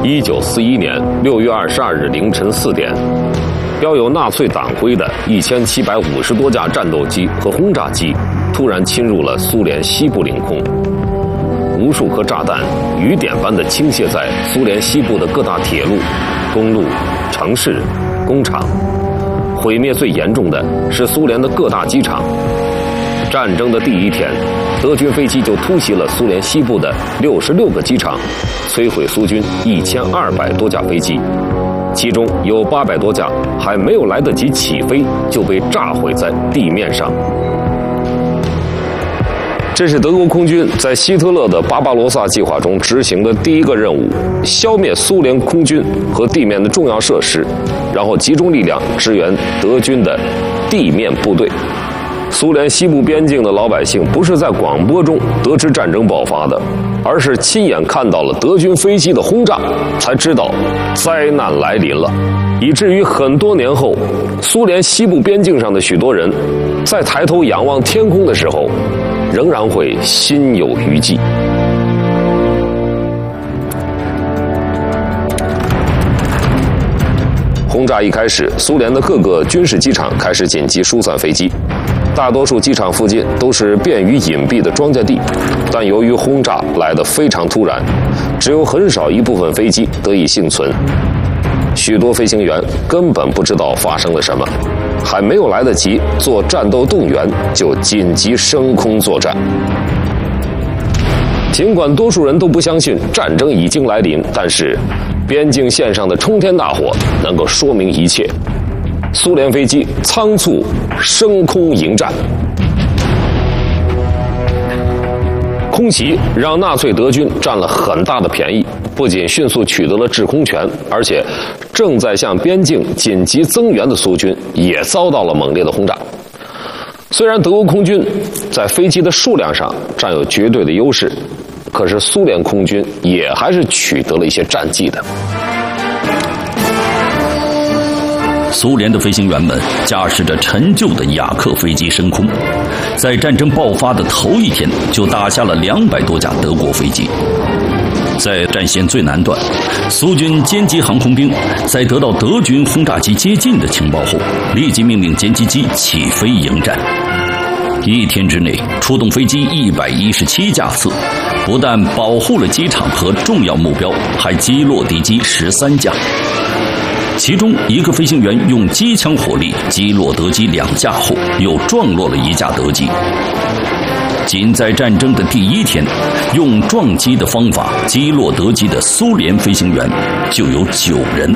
1941年6月22日凌晨4点，标有纳粹党徽的1750多架战斗机和轰炸机突然侵入了苏联西部领空，无数颗炸弹雨点般地倾泻在苏联西部的各大铁路、公路、城市、工厂。毁灭最严重的是苏联的各大机场。战争的第一天，德军飞机就突袭了苏联西部的66个机场，摧毁苏军1200多架飞机，其中有800多架还没有来得及起飞就被炸毁在地面上。这是德国空军在希特勒的巴巴罗萨计划中执行的第一个任务，消灭苏联空军和地面的重要设施，然后集中力量支援德军的地面部队。苏联西部边境的老百姓不是在广播中得知战争爆发的，而是亲眼看到了德军飞机的轰炸，才知道灾难来临了。以至于很多年后，苏联西部边境上的许多人在抬头仰望天空的时候，仍然会心有余悸。轰炸一开始，苏联的各个军事机场开始紧急疏散飞机，大多数机场附近都是便于隐蔽的庄稼地，但由于轰炸来得非常突然，只有很少一部分飞机得以幸存。许多飞行员根本不知道发生了什么，还没有来得及做战斗动员，就紧急升空作战。尽管多数人都不相信战争已经来临，但是边境线上的冲天大火能够说明一切。苏联飞机仓促升空迎战，空袭让纳粹德军占了很大的便宜，不仅迅速取得了制空权，而且正在向边境紧急增援的苏军也遭到了猛烈的轰炸。虽然德国空军在飞机的数量上占有绝对的优势，可是苏联空军也还是取得了一些战绩的。 苏联的飞行员们驾驶着陈旧的雅克飞机升空，在战争爆发的头一天就打下了200多架德国飞机。在战线最南端，苏军歼击航空兵在得到德军轰炸机接近的情报后，立即命令歼击机起飞迎战。一天之内出动飞机117架次，不但保护了机场和重要目标，还击落敌机13架。其中一个飞行员用机枪火力击落德机2架后，又撞落了1架德机。仅在战争的第一天，用撞击的方法击落德机的苏联飞行员就有9人。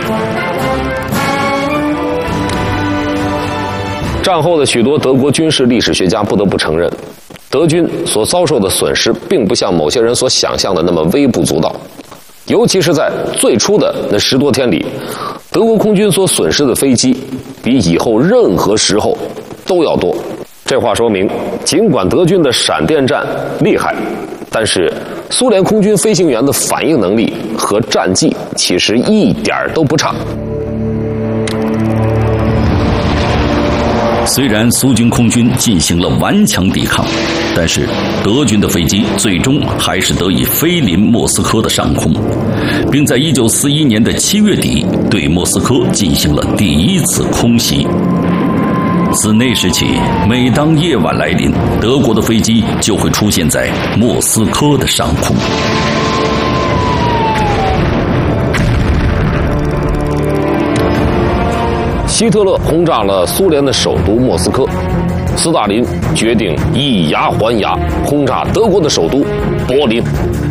战后的许多德国军事历史学家不得不承认，德军所遭受的损失并不像某些人所想象的那么微不足道。尤其是在最初的那10多天里，德国空军所损失的飞机比以后任何时候都要多。这话说明，尽管德军的闪电战厉害，但是苏联空军飞行员的反应能力和战绩其实一点都不差。 虽然苏军空军进行了顽强抵抗，但是德军的飞机最终还是得以飞临莫斯科的上空，并在1941年的7月底对莫斯科进行了第1次空袭。自那时起，每当夜晚来临，德国的飞机就会出现在莫斯科的上空。 希特勒轰炸了苏联的首都莫斯科，斯大林决定以牙还牙，轰炸德国的首都柏林。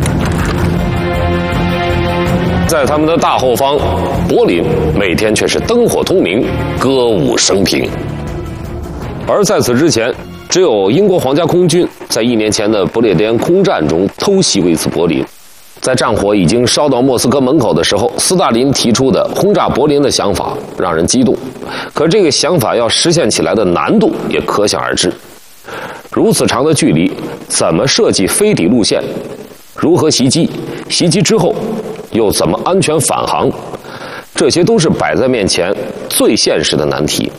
在他们的大后方，柏林每天却是灯火通明，歌舞升平。而在此之前，只有英国皇家空军在1年前的不列颠空战中偷袭过一次柏林。在战火已经烧到莫斯科门口的时候，斯大林提出的轰炸柏林的想法让人激动，可这个想法要实现起来的难度也可想而知。如此长的距离，怎么设计飞抵路线？如何袭击？袭击之后又怎么安全返航？这些都是摆在面前最现实的难题。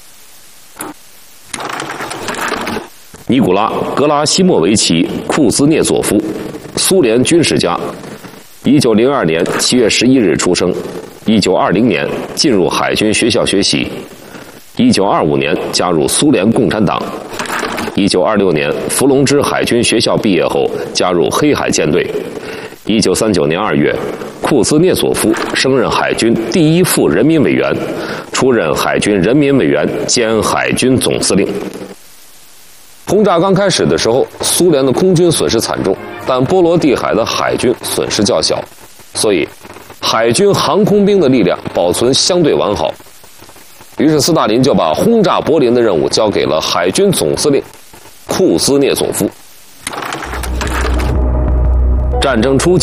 尼古拉·格拉西莫维奇·库兹涅佐夫，苏联军事家， 1902年7月11日出生，1920年进入海军学校学习，1925年加入苏联共产党，1926年伏龙芝海军学校毕业后加入黑海舰队，1939年2月，库兹涅佐夫升任海军第1副人民委员，出任海军人民委员兼海军总司令。轰炸刚开始的时候，苏联的空军损失惨重，但波罗的海的海军损失较小，所以海军航空兵的力量保存相对完好。于是斯大林就把轰炸柏林的任务交给了海军总司令库兹涅佐夫。战争初期，